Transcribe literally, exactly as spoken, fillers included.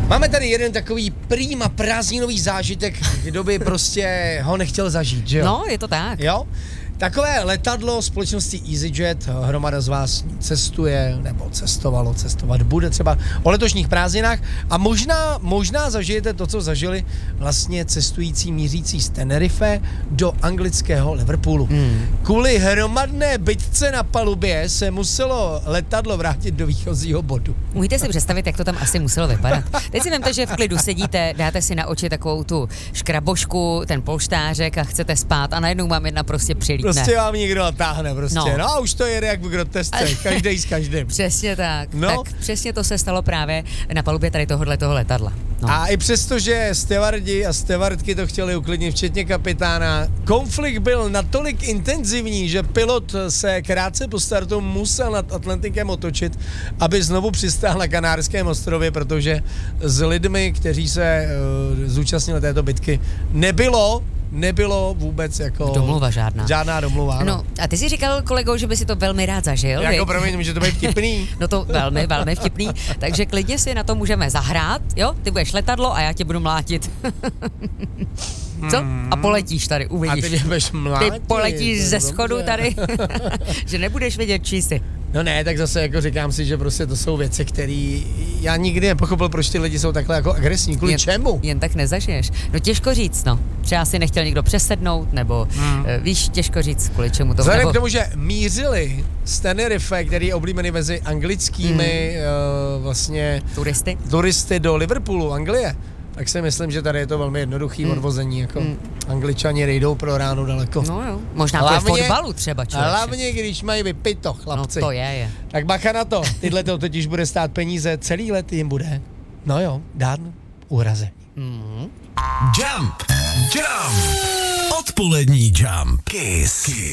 Máme tady jeden takový prýma prázdninový zážitek, kdo by prostě ho nechtěl zažít, že jo? No, je to tak. Jo? Takové letadlo společnosti EasyJet, hromada z vás cestuje, nebo cestovalo, cestovat bude třeba o letošních prázdninách a možná, možná zažijete to, co zažili vlastně cestující mířící z Tenerife do anglického Liverpoolu. Hmm. Kvůli hromadné bitce na palubě se muselo letadlo vrátit do výchozího bodu. Umíte si představit, jak to tam asi muselo vypadat? Teď si vemte, že v klidu sedíte, dáte si na oči takovou tu škrabošku, ten polštářek a chcete spát a najednou vám jedna prostě přilítne. Prostě vám někdo natáhne prostě. No. No. no a už to jede jak v grotesce, každý s každým. Přesně tak. No. Tak přesně to se stalo právě na palubě tady tohohle toho letadla. No. A i přesto, že stevardi a stevardky to chtěli uklidnit, včetně kapitána, konflikt byl natolik intenzivní, že pilot se krátce po startu musel nad Atlantikem otočit, aby znovu přistál na Kanárském ostrově, protože s lidmi, kteří se uh, zúčastnili této bitky, nebylo nebylo vůbec jako... Domluva žádná. Žádná domluva. No, a ty jsi říkal, kolego, že by si to velmi rád zažil. Jako viď? promiň, může to být vtipný. No to velmi, velmi vtipný. Takže klidně si na to můžeme zahrát, jo? Ty budeš letadlo a já tě budu mlátit. Co? A poletíš tady, uvidíš. A ty mě budeš mlátit. Ty poletíš ze dobře. schodu tady, že nebudeš vědět, čí jsi. No ne, tak zase jako říkám si, že prostě to jsou věci, které já nikdy nepochopil, proč ty lidi jsou takhle jako agresivní. Kvůli jen, čemu? Jen tak nezažiješ. No těžko říct, no. Třeba si nechtěl někdo přesednout, nebo Hmm. víš, těžko říct, kvůli čemu to. Vzhledem nebo... k tomu, že mířili z Tenerife, který je oblíbený mezi anglickými hmm. uh, vlastně Turisty? turisty do Liverpoolu, Anglie, tak si myslím, že tady je to velmi jednoduchý Hmm. odvození, jako Hmm. Angličani nejdou pro ráno daleko. No jo, možná kvůli fotbalu třeba, člověče. Hlavně, když mají vypito, chlapci. No to je, je. Tak bacha na to, tyhle to totiž bude stát peníze, celý let jim bude. No jo, dán uhrazení. Mm. Jump, jump, odpolední jump, Kiss.